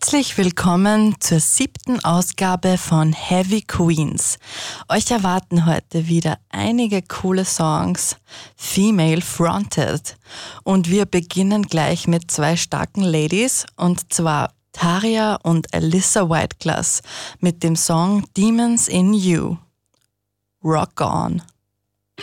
Herzlich willkommen zur 7. Ausgabe von Heavy Queens. Euch erwarten heute wieder einige coole Songs, female fronted. Und wir beginnen gleich mit 2 starken Ladies, und zwar Tarja und Alyssa Whiteglass mit dem Song Demons in You. Rock on!